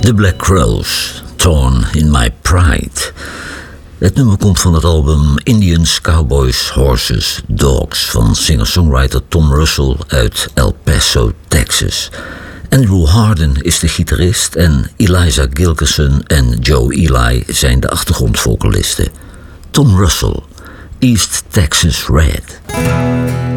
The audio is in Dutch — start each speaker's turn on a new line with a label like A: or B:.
A: The Black Crowes, Torn in My Pride. Het nummer komt van het album Indians, Cowboys, Horses, Dogs van singer-songwriter Tom Russell uit El Paso, Texas. Andrew Harden is de gitarist en Eliza Gilkerson en Joe Ely zijn de achtergrondvocalisten. Tom Russell, East Texas Red.